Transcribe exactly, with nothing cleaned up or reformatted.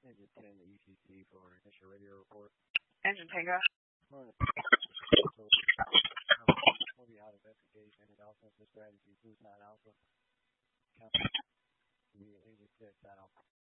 Engine ten, the E T C for initial radio report. Engine Tango. Morning. So, um, we'll be out investigation and also the strategy, Blue Side Alpha. Count immediately with this, that Alpha.